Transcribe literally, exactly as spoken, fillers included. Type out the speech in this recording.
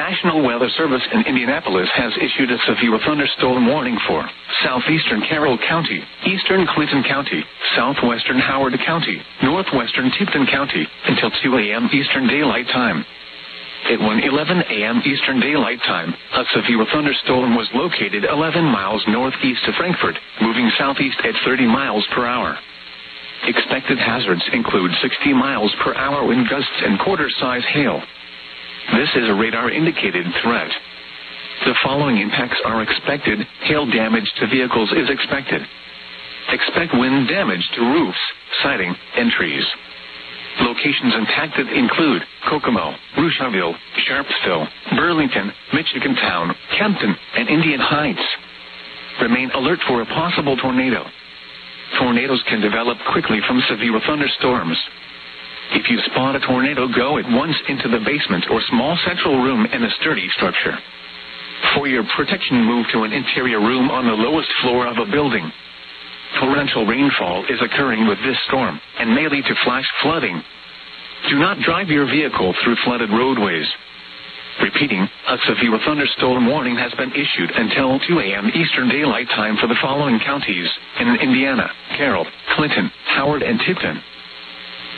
National Weather Service in Indianapolis has issued a severe thunderstorm warning for southeastern Carroll County, eastern Clinton County, southwestern Howard County, northwestern Tipton County until two a.m. Eastern Daylight Time. At one eleven a.m. Eastern Daylight Time, a severe thunderstorm was located eleven miles northeast of Frankfort, moving southeast at thirty miles per hour. Expected hazards include sixty miles per hour wind gusts and quarter-size hail. This is a radar-indicated threat. The following impacts are expected. Hail damage to vehicles is expected. Expect wind damage to roofs, siding, and trees. Locations impacted include Kokomo, Rushville, Sharpsville, Burlington, Michigan Town, Kempton, and Indian Heights. Remain alert for a possible tornado. Tornadoes can develop quickly from severe thunderstorms. If you spot a tornado, go at once into the basement or small central room in a sturdy structure. For your protection, move to an interior room on the lowest floor of a building. Torrential rainfall is occurring with this storm and may lead to flash flooding. Do not drive your vehicle through flooded roadways. Repeating, a severe thunderstorm warning has been issued until two a.m. Eastern Daylight Time for the following counties in Indiana: Carroll, Clinton, Howard, and Tipton.